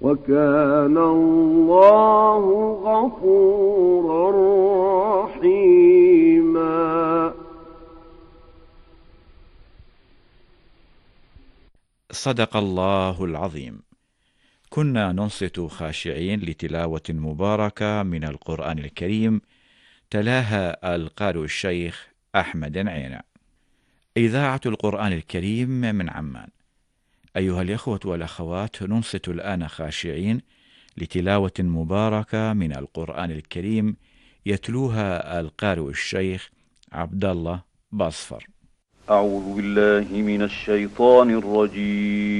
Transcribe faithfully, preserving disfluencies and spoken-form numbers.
وكان الله غفورا رحيما. صدق الله العظيم. كنا ننصت خاشعين لتلاوة مباركة من القرآن الكريم، تلاها القارئ الشيخ أحمد عينة. إذاعة القرآن الكريم من عمان. أيها الإخوة والأخوات، ننصت الآن خاشعين لتلاوة مباركة من القرآن الكريم، يتلوها القارئ الشيخ عبد الله باصفر. أعوذ بالله من الشيطان الرجيم.